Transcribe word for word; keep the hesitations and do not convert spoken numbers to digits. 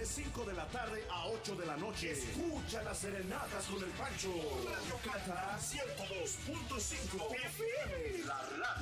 de cinco de la tarde a ocho de la noche. Escucha las serenatas con el Pancho. Radio Cata ciento dos punto cinco F M. La radio